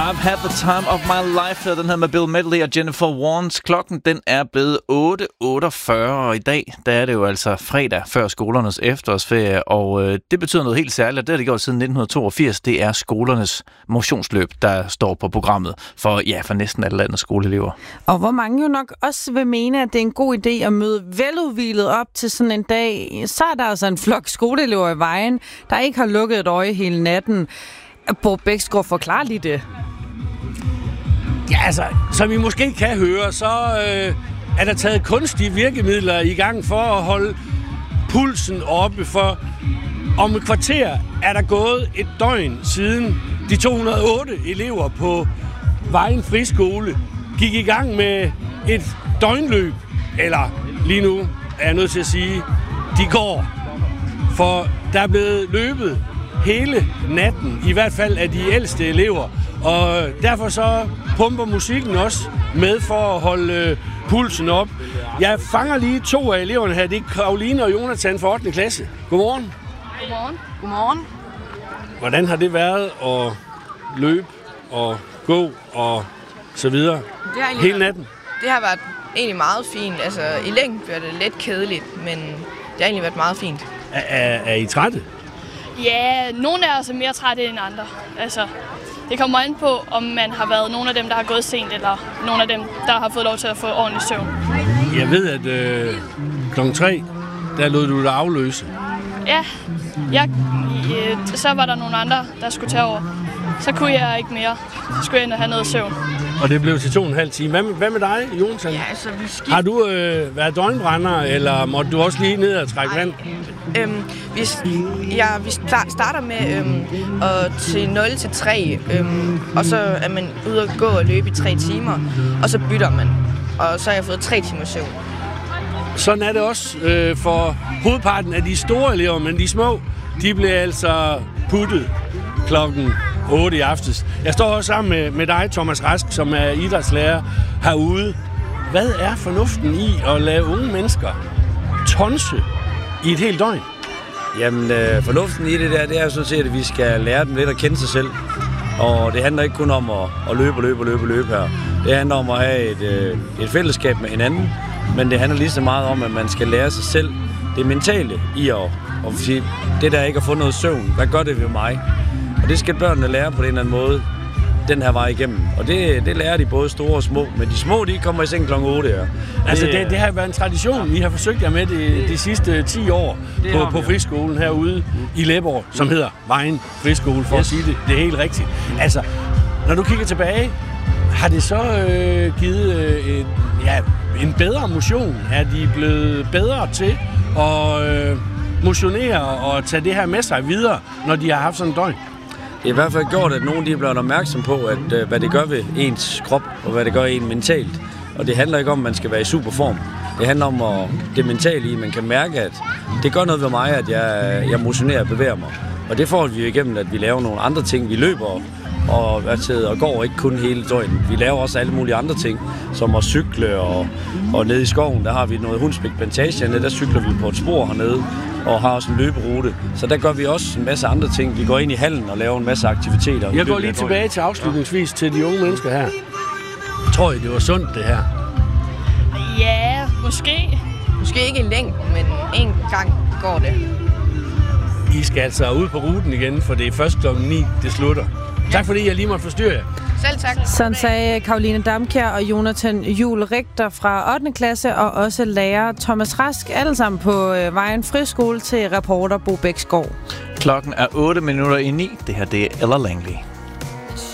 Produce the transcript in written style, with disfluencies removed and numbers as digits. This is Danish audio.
I've had the time of my life. Den her med Bill Medley og Jennifer Warnes. Klokken den er blevet 8.48, og i dag der er det jo altså fredag før skolernes efterårsferie, og det betyder noget helt særligt, og det har det gjort siden 1982. Det er skolernes motionsløb, der står på programmet for næsten alle landets skoleelever. Og hvor mange jo nok også vil mene, at det er en god idé at møde veludhvilet op til sådan en dag, så er der altså en flok skoleelever i vejen, der ikke har lukket et øje hele natten. Bo Bæksgaard, forklar lige det. Ja, altså, som I måske kan høre, så er der taget kunstige virkemidler i gang for at holde pulsen oppe, for om et kvarter er der gået et døgn siden de 208 elever på Vejen Friskole gik i gang med et døgnløb, eller lige nu er jeg nødt til at sige, de går, for der er blevet løbet hele natten, i hvert fald af de ældste elever, og derfor så pumper musikken også med for at holde pulsen op. Jeg fanger lige 2 af eleverne her, det er Karoline og Jonathan fra 8. klasse. Godmorgen. Godmorgen. Godmorgen. Hvordan har det været at løbe og gå og så videre hele natten? Det har været egentlig meget fint. Altså i længden bliver det lidt kedeligt, men det har egentlig været meget fint. Er I trætte? Ja, nogle af os er mere trætte end andre. Altså, det kommer an på, om man har været nogle af dem, der har gået sent, eller nogle af dem, der har fået lov til at få ordentlig søvn. Jeg ved, at klokken 3, der lod du dig afløse. Ja, så var der nogle andre, der skulle tage over. Så kunne jeg ikke mere. Så skulle jeg ind og have noget søvn. Og det blev til 2,5 timer. Hvad med dig, Jonathan? Ja, altså, har du været døgnbrænder, eller måtte du også lige ned og trække vand? Vi starter med til 0 til 3, og så er man ude at gå og løbe i 3 timer, og så bytter man. Og så har jeg fået 3 timer søvn. Sådan er det også for hovedparten af de store elever, men de små, de bliver altså puttet klokken 8 i aftes. Jeg står også sammen med dig, Thomas Rask, som er idrætslærer herude. Hvad er fornuften i at lade unge mennesker tonse i et helt døgn? Jamen, fornuften i det er jo sådan set, at vi skal lære dem lidt at kende sig selv. Og det handler ikke kun om at løbe her. Det handler om at have et fællesskab med hinanden, men det handler lige så meget om, at man skal lære sig selv det mentale i at sige, det der ikke at få noget søvn, hvad gør det ved mig? Og det skal børnene lære på en eller anden måde, den her vej igennem. Og det lærer de både store og små, men de små, de kommer i seng kl. 8 her. Altså det har været en tradition, I har forsøgt jer med de sidste 10 år på friskolen herude i Læborg, som hedder Vejen Friskole, for at sige det er helt rigtigt. Altså, når du kigger tilbage, har det så givet en bedre motion? Er de blevet bedre til at motionere og tage det her med sig videre, når de har haft sådan en døgn? Det er i hvert fald gjort, at nogen de er blevet opmærksom på, at hvad det gør ved ens krop, og hvad det gør en mentalt. Og det handler ikke om, at man skal være i superform. Det handler om det mentale i, at man kan mærke, at det gør noget ved mig, at jeg motionerer og bevæger mig. Og det får vi jo igennem, at vi laver nogle andre ting. Vi løber og går ikke kun hele døgnet. Vi laver også alle mulige andre ting, som at cykle og nede i skoven, der har vi noget Hundsbæk Plantage, der cykler vi på et spor hernede og har også en løberute. Så der gør vi også en masse andre ting. Vi går ind i hallen og laver en masse aktiviteter. Jeg går lige tilbage til afslutningsvis til de unge mennesker her. Tror I, det var sundt, det her? Ja, måske. Måske ikke i længden, men en gang går det. I skal altså ud på ruten igen, for det er først klokken 9, det slutter. Tak fordi jeg lige måtte forstyrre jer. Selv tak. Sådan sagde Karoline Damkjær og Jonathan Juhl Richter fra 8. klasse, og også lærer Thomas Rask, alle sammen på Vejen Friskole, til reporter Bo Bæksgaard. Klokken er 8:09. Det her det er Ella Langley.